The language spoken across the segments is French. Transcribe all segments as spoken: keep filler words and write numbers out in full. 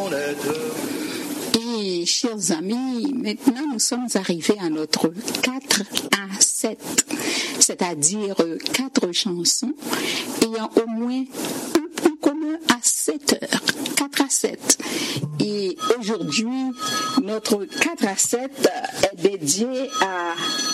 Et chers amis, maintenant nous sommes arrivés à notre quatre à sept, c'est-à-dire quatre chansons ayant au moins un point commun à sept heures, quatre à sept. Et aujourd'hui, notre quatre à sept est dédié à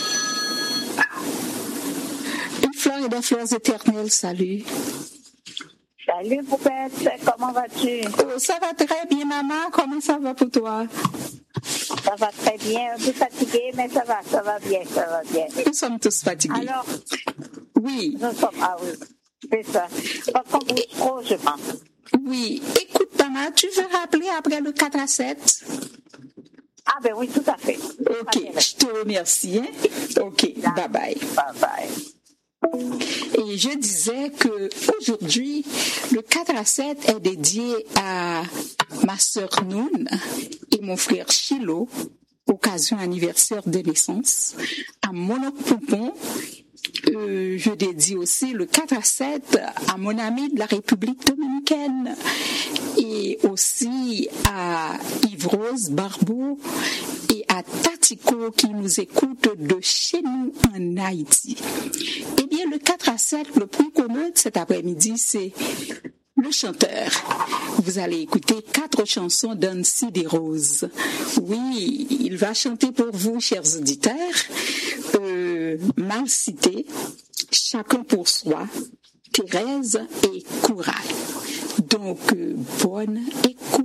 une fleur et des fleurs éternelles. Salut. Salut Poupette, comment vas-tu? Oh, ça va très bien, maman. Comment ça va pour toi? Ça va très bien, un peu fatiguée, mais ça va, ça va bien, ça va bien. Nous sommes tous fatigués. Alors, oui. Nous sommes, ah oui, c'est ça. Parce qu'on bouge trop, je pense. Oui. Écoute, maman, tu veux rappeler après le quatre à sept? Ah ben oui, tout à fait. Ok, je te remercie. Hein? Ok, bye bye. Bye bye. Et je disais que aujourd'hui, le quatre à sept est dédié à ma sœur Noun et mon frère Chilo, occasion anniversaire de naissance, à mon oncle Poupon. Euh, je dédie aussi le quatre à sept à mon ami de la République dominicaine et aussi à Yves-Rose Barbeau et à Tatico qui nous écoute de chez nous en Haïti. Eh bien, le quatre à sept, le point commun de cet après-midi, c'est le chanteur. Vous allez écouter quatre chansons d'Annecy Desroses. Oui, il va chanter pour vous, chers auditeurs, euh, Mal cité, Chacun pour soi, Thérèse et Chorale. Donc, euh, bonne écoute.